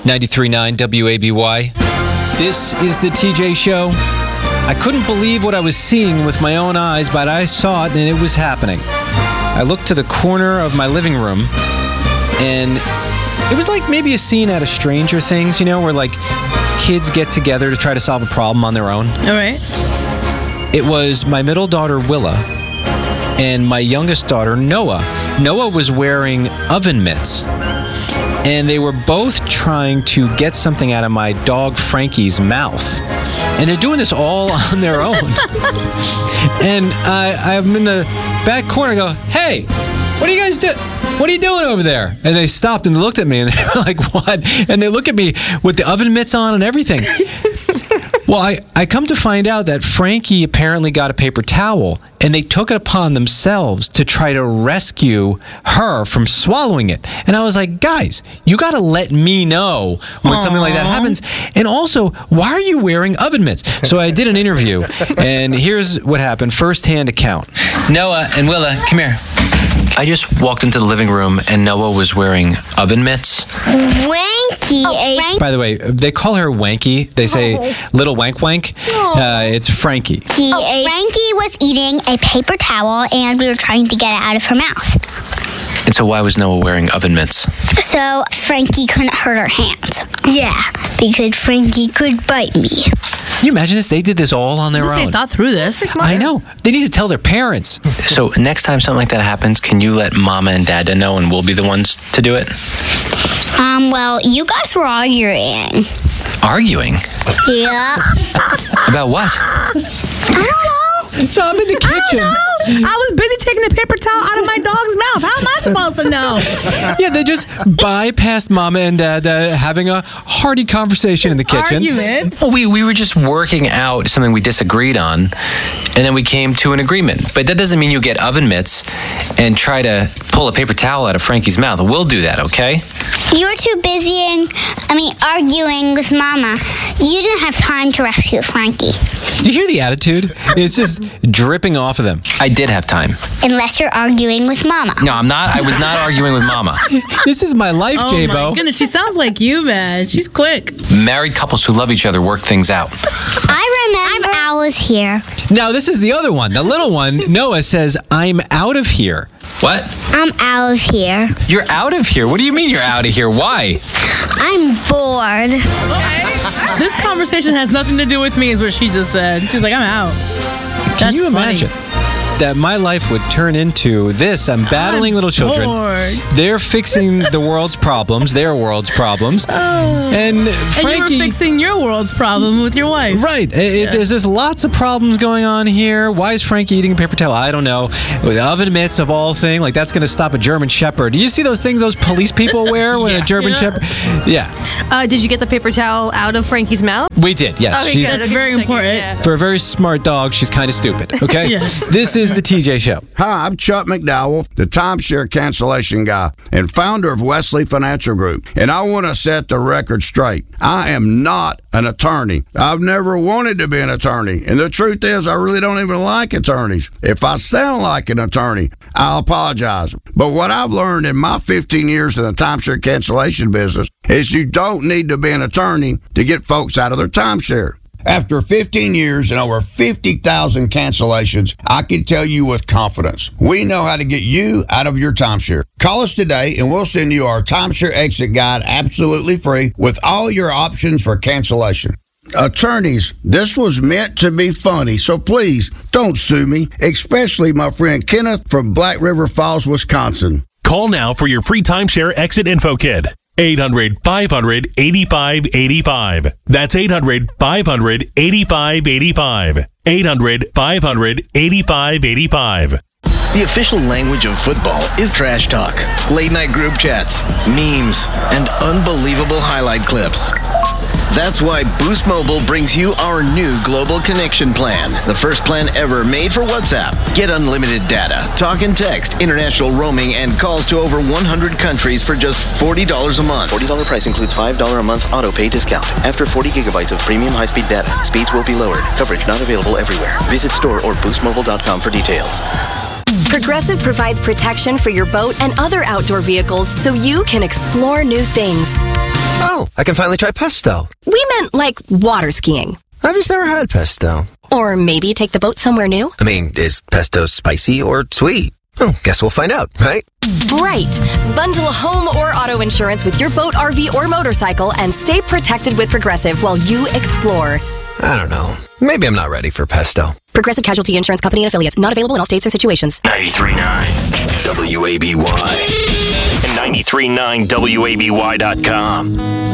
93.9 WABY. This is the TJ Show. I couldn't believe what I was seeing with my own eyes, but I saw it and it was happening. I looked to the corner of my living room, and it was like maybe a scene out of Stranger Things, you know, where like kids get together to try to solve a problem on their own. All right. It was my middle daughter, Willa, and my youngest daughter, Noah. Noah was wearing oven mitts, and they were both trying to get something out of my dog, Frankie's mouth. And they're doing this all on their own. And I'm in the back corner, I go, hey, what are you guys doing? What are you doing over there? And they stopped and looked at me, and they were like, what? And they look at me with the oven mitts on and everything. Well, I come to find out that Frankie apparently got a paper towel, and they took it upon themselves to try to rescue her from swallowing it. And I was like, guys, you got to let me know when something like that happens. And also, why are you wearing oven mitts? So I did an interview, and here's what happened, first-hand account. Noah and Willa, come here. I just walked into the living room, and Noah was wearing oven mitts. Wanky. By the way, they call her Wanky. They say little wank wank. It's Frankie. Frankie was eating a paper towel, and we were trying to get it out of her mouth. And so why was Noah wearing oven mitts? So Frankie couldn't hurt her hands. Yeah, because Frankie could bite me. Can you imagine this? They did this all on their own. They thought through this. I know. They need to tell their parents. So next time something like that happens, can you let Mama and Dada know, and we'll be the ones to do it? Well, you guys were arguing. Arguing? Yeah. About what? I don't know. So I'm in the kitchen. I was busy taking the paper towel out of my dog's mouth. How am I supposed to know? Yeah, they just bypassed Mama and Dada having a hearty conversation in the kitchen. Argument? Well, we were just working out something we disagreed on, and then we came to an agreement. But that doesn't mean you get oven mitts and try to pull a paper towel out of Frankie's mouth. We'll do that, okay? You were too busy arguing with Mama. You didn't have time to rescue Frankie. Do you hear the attitude? It's just dripping off of them. I did have time. Unless you're arguing with Mama. No, I'm not. I was not arguing with Mama. This is my life, J-Bo. Oh my goodness, she sounds like you, man. She's quick. Married couples who love each other work things out. I remember I was here. Now, this is the other one. The little one, Noah, says, I'm out of here. What? I'm out of here. You're out of here? What do you mean you're out of here? Why? I'm bored. This conversation has nothing to do with me, is what she just said. She's like, I'm out. Can you imagine that my life would turn into this? I'm battling little children. Bored. They're fixing the world's problems, their world's problems. And Frankie... And you were fixing your world's problem with your wife. Right. There's just lots of problems going on here. Why is Frankie eating a paper towel? I don't know. With oven mitts of all things, like that's going to stop a German Shepherd. Do you see those things those police people wear when a German Shepherd? Yeah. Did you get the paper towel out of Frankie's mouth? We did, yes. Okay, That's very important. Yeah. For a very smart dog, she's kind of stupid, okay? Yes. This is the TJ Show. Hi, I'm Chuck McDowell, the timeshare cancellation guy and founder of Wesley Financial Group. And I want to set the record straight. I am not an attorney. I've never wanted to be an attorney. And the truth is, I really don't even like attorneys. If I sound like an attorney, I'll apologize. But what I've learned in my 15 years in the timeshare cancellation business is you don't need to be an attorney to get folks out of their timeshare. After 15 years and over 50,000 cancellations, I can tell you with confidence, we know how to get you out of your timeshare. Call us today and we'll send you our timeshare exit guide absolutely free with all your options for cancellation. Attorneys, this was meant to be funny, so please don't sue me, especially my friend Kenneth from Black River Falls, Wisconsin. Call now for your free timeshare exit info kit. 800-500-8585. That's 800-500-8585. 800-500-8585. The official language of football is trash talk, late-night group chats, memes, and unbelievable highlight clips. That's why Boost Mobile brings you our new Global Connection Plan, the first plan ever made for WhatsApp. Get unlimited data, talk and text, international roaming, and calls to over 100 countries for just $40 a month. $40 price includes $5 a month auto pay discount. After 40 gigabytes of premium high-speed data, speeds will be lowered. Coverage not available everywhere. Visit store or boostmobile.com for details. Progressive provides protection for your boat and other outdoor vehicles so you can explore new things. Oh, I can finally try pesto. We meant like water skiing. I've just never had pesto. Or maybe take the boat somewhere new. I mean, is pesto spicy or sweet? Oh, guess we'll find out, right? Right. Bundle home or auto insurance with your boat, RV, or motorcycle and stay protected with Progressive while you explore. I don't know. Maybe I'm not ready for pesto. Progressive Casualty Insurance Company and Affiliates. Not available in all states or situations. 93.9 WABY and 93.9WABY.com.